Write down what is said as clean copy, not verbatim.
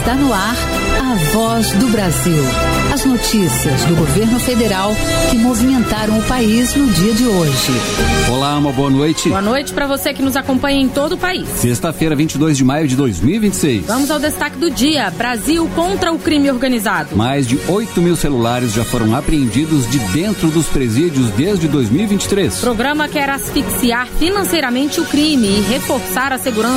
Está no ar a Voz do Brasil. As notícias do governo federal que movimentaram o país no dia de hoje. Olá, uma boa noite. Boa noite para você que nos acompanha em todo o país. Sexta-feira, 22 de maio de 2026. Vamos ao destaque do dia. Brasil contra o crime organizado. Mais de 8 mil celulares já foram apreendidos de dentro dos presídios desde 2023. O programa quer asfixiar financeiramente o crime e reforçar a segurança